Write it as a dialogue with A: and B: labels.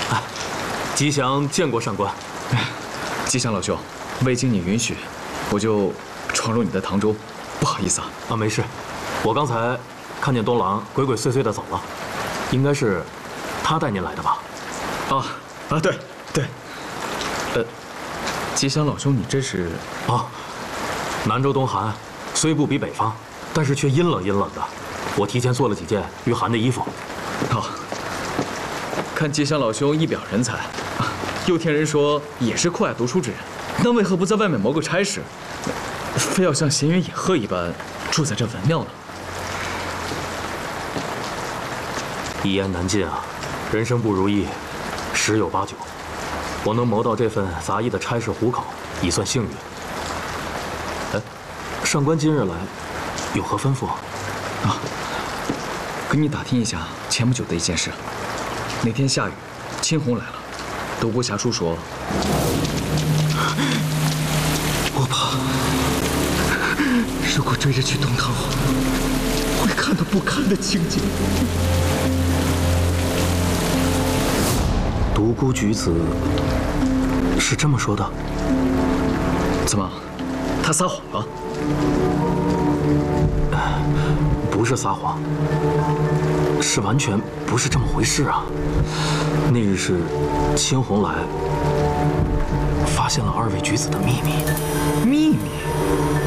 A: 吉祥见过上官。
B: 吉祥老兄，未经你允许，我就闯入你的堂中，不好意思啊。
A: 啊，没事，我刚才看见东郎鬼鬼祟祟的走了，应该是他带您来的吧？
B: 对。吉祥老兄，你这是？
A: 南州冬寒，虽不比北方，但是却阴冷阴冷的。我提前做了几件御寒的衣服。
B: 好，看吉祥老兄一表人才，又听人说也是酷爱读书之人，那为何不在外面谋个差事，非要像闲云野鹤一般住在这文庙呢？
A: 一言难尽啊，人生不如意，十有八九。我能谋到这份杂役的差事糊口，已算幸运。上官今日来，有何吩咐？
B: 跟你打听一下前不久的一件事。那天下雨，青红来了，独孤侠叔说，我怕如果追着去东堂后，会看到不堪的情景。
A: 独孤举子是这么说的？
B: 怎么，他撒谎了？
A: 不是撒谎，是完全不是这么回事啊！那日是青红来发现了二位举子的秘密。
B: 秘密？